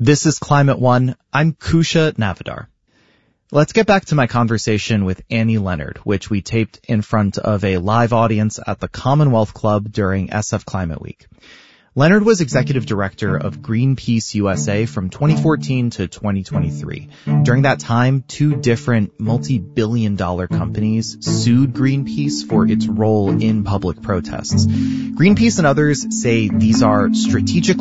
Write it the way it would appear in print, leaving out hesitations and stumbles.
This is Climate One. I'm Kusha Navidar. Let's get back to my conversation with Annie Leonard, which we taped in front of a live audience at the Commonwealth Club during SF Climate Week. Leonard was executive director of Greenpeace USA from 2014 to 2023. During that time, 2 different multi-billion-dollar companies sued Greenpeace for its role in public protests. Greenpeace and others say these are strategic